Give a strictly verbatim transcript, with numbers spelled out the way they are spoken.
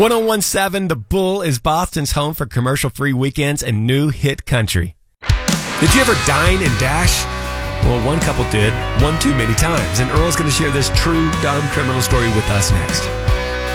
ten seventeen The Bull is Boston's home for commercial-free weekends and new hit country. Did you ever dine and dash? Well, one couple did, one too many times, and Earl's going to share this true dumb criminal story with us next.